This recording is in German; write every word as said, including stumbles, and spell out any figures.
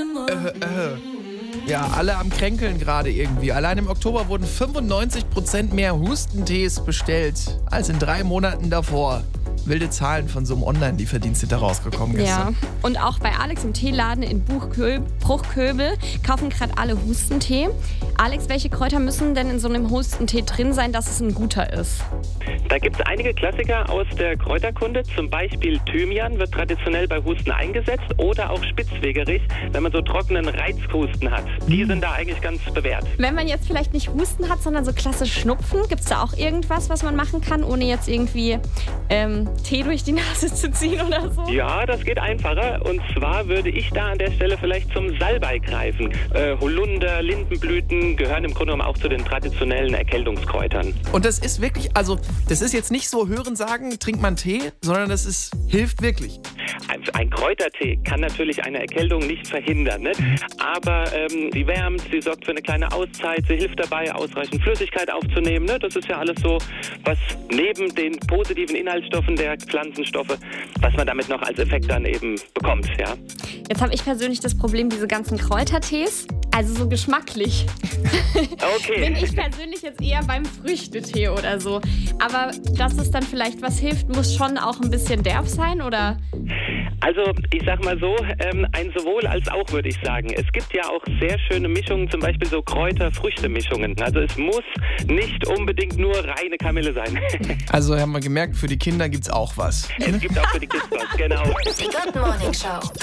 Äh, äh. Ja, alle am Kränkeln gerade irgendwie. Allein im Oktober wurden fünfundneunzig Prozent mehr Hustentees bestellt als in drei Monaten davor. Wilde Zahlen von so einem Online-Lieferdienst sind da rausgekommen gestern. Ja, und auch bei Alex im Teeladen in Buchköb, Bruchköbel kaufen gerade alle Hustentee. Alex, welche Kräuter müssen denn in so einem Hustentee drin sein, dass es ein guter ist? Da gibt es einige Klassiker aus der Kräuterkunde. Zum Beispiel Thymian wird traditionell bei Husten eingesetzt oder auch Spitzwegerich, wenn man so trockenen Reizhusten hat. Die sind da eigentlich ganz bewährt. Wenn man jetzt vielleicht nicht Husten hat, sondern so klassisch Schnupfen, gibt es da auch irgendwas, was man machen kann, ohne jetzt irgendwie ähm, Tee durch die Nase zu ziehen oder so? Ja, das geht einfacher. Und zwar würde ich da an der Stelle vielleicht zum Salbei greifen. Äh, Holunder, Lindenblüten gehören im Grunde genommen auch zu den traditionellen Erkältungskräutern. Und das ist wirklich, also das ist jetzt nicht so hören sagen, trinkt man Tee, sondern das ist, hilft wirklich. Ein, ein Kräutertee kann natürlich eine Erkältung nicht verhindern, ne? Aber ähm, sie wärmt, sie sorgt für eine kleine Auszeit, sie hilft dabei, ausreichend Flüssigkeit aufzunehmen. Ne? Das ist ja alles so, was neben den positiven Inhaltsstoffen der Pflanzenstoffe, was man damit noch als Effekt dann eben bekommt. Ja? Jetzt habe ich persönlich das Problem, diese ganzen Kräutertees, also so geschmacklich. Okay. Bin ich persönlich jetzt eher beim Früchtetee oder so. Aber dass es dann vielleicht was hilft, muss schon auch ein bisschen derb sein, oder? Also ich sag mal so, ähm, ein sowohl als auch würde ich sagen. Es gibt ja auch sehr schöne Mischungen, zum Beispiel so Kräuter-Früchte-Mischungen. Also es muss nicht unbedingt nur reine Kamille sein. Also haben wir gemerkt, für die Kinder gibt's auch was. Es gibt auch für die Kids was, genau. Die Good Morning Show.